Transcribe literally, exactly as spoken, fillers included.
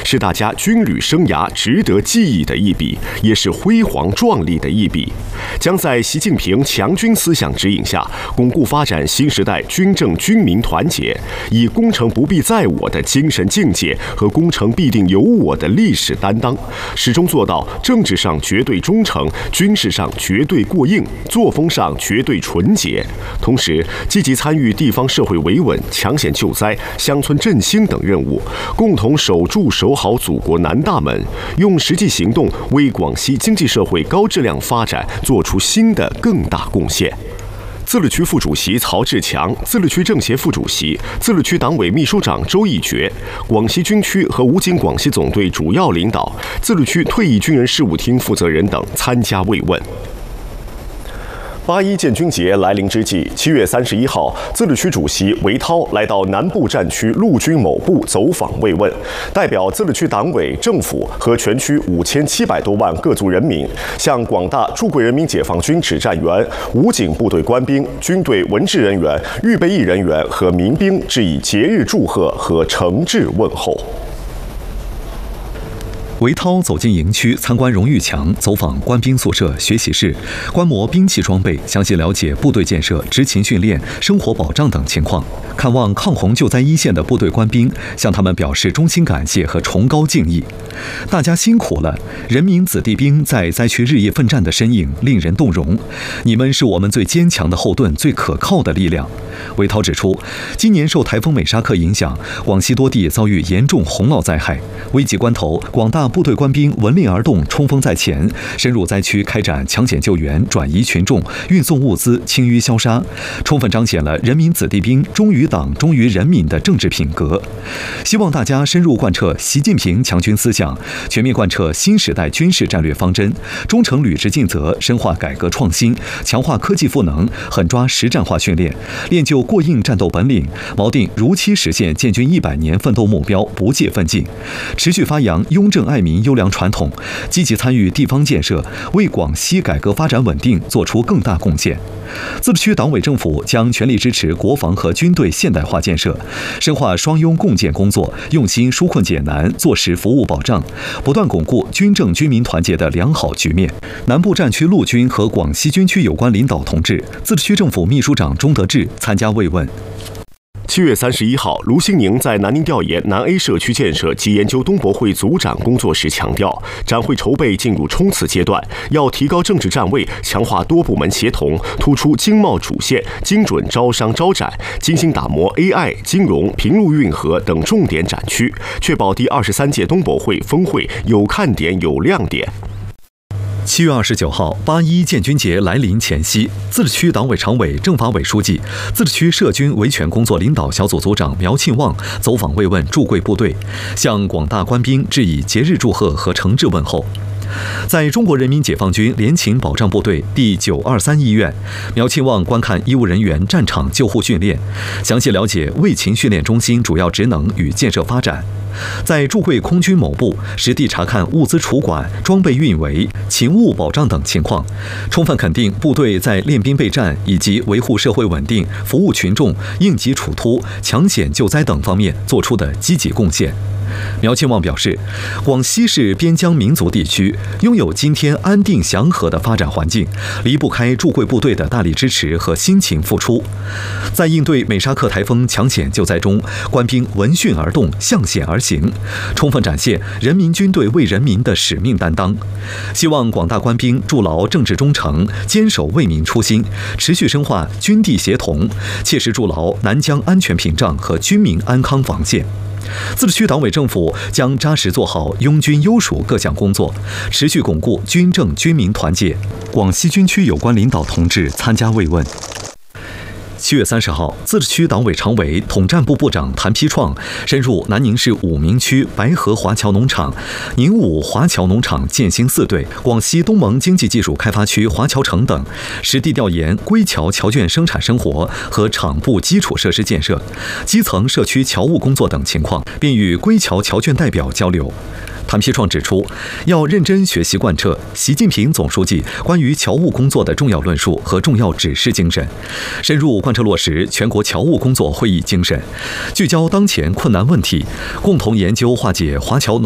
是大家军旅生涯值得记忆的一笔，也是辉煌壮丽的一笔。将在习近平强军思想指引下，巩固发展新时代军政军民团结，以攻城不必在我的精神境界和攻城必定由我的历史担当，始终做到政治上绝对忠诚，军事上绝对过硬，作风上绝对纯洁。同时，积极参与地方社会维稳、抢险救灾、乡村振兴等任务，共同守住守好祖国南大门，用实际行动为广西经济社会高质量发展做出新的更大贡献。自治区副主席曹志强、自治区政协副主席、自治区党委秘书长周义觉、广西军区和武警广西总队主要领导、自治区退役军人事务厅负责人等参加慰问。八一建军节来临之际，七月三十一号，自治区主席韦涛来到南部战区陆军某部走访慰问，代表自治区党委、政府和全区五千七百多万各族人民，向广大驻桂人民解放军指战员、武警部队官兵、军队文职人员、预备役人员和民兵致以节日祝贺和诚挚问候。 韦涛走进营区，参观荣誉墙，走访官兵宿舍、学习室，观摩兵器装备，详细了解部队建设、执勤训练、生活保障等情况。看望抗洪救灾一线的部队官兵，向他们表示衷心感谢和崇高敬意。大家辛苦了！人民子弟兵在灾区日夜奋战的身影令人动容，你们是我们最坚强的后盾、最可靠的力量。韦涛指出，今年受台风美沙克影响，广西多地遭遇严重洪涝灾害，危急关头，广大部队官兵闻令而动，冲锋在前，深入灾区开展抢险救援、转移群众、运送物资、清淤消杀，充分彰显了人民子弟兵忠于党、忠于人民的政治品格。希望大家深入贯彻习近平强军思想，全面贯彻新时代军事战略方针，忠诚履职尽责，深化改革创新，强化科技赋能，狠抓实战化训练，练就过硬战斗本领，锚定如期实现建军一百年奋斗目标，不懈奋进，持续发扬拥政爱民优良传统，积极参与地方建设，为广西改革发展稳定做出更大贡献。自治区党委政府将全力支持国防和军队现代化建设，深化双拥共建工作，用心纾困解难，做实服务保障，不断巩固军政军民团结的良好局面。南部战区陆军和广西军区有关领导同志、自治区政府秘书长钟德志参加慰问。 七月三十一号，卢兴宁在南宁调研南 A 社区建设及研究东博会组长工作时强调，展会筹备进入冲刺阶段，要提高政治站位，强化多部门协同，突出经贸主线，精准招商招展，精心打磨 A I、金融、平陆运河等重点展区，确保第二十三届东博会峰会有看点、有亮点。 七月二十九号，八一建军节来临前夕，自治区党委常委、政法委书记、自治区涉军维权工作领导小组组长苗庆旺走访慰问驻桂部队，向广大官兵致以节日祝贺和诚挚问候。在中国人民解放军联勤保障部队第九二三医院，苗庆旺观看医务人员战场救护训练，详细了解卫勤训练中心主要职能与建设发展。在驻桂空军某部实地查看物资储管、装备运维、勤务保障等情况，充分肯定部队在练兵备战以及维护社会稳定、服务群众、应急处突、抢险救灾等方面做出的积极贡献。苗庆旺表示，广西是边疆民族地区，拥有今天安定祥和的发展环境，离不开驻桂部队的大力支持和辛勤付出。在应对美沙克台风抢险救灾中，官兵闻讯而动，向险而行，充分展现人民军队为人民的使命担当。希望广大官兵筑牢政治忠诚，坚守为民初心，持续深化军地协同，切实筑牢南疆安全屏障和军民安康防线。自治区党委政府将扎实做好拥军优属各项工作，持续巩固军政军民团结。广西军区有关领导同志参加慰问。七月三十号，自治区党委常委、统战部部长谭丕创深入南宁市武鸣区白河华侨农场、宁武华侨农场建兴四队、广西东盟经济技术开发区华侨城等，实地调研归侨侨眷生产生活和厂部基础设施建设、基层社区侨务工作等情况，并与归侨侨眷代表交流。谭丕创指出，要认真学习贯彻习近平总书记关于侨务工作的重要论述和重要指示精神，深入贯彻落实全国侨务工作会议精神，聚焦当前困难问题，共同研究化解华侨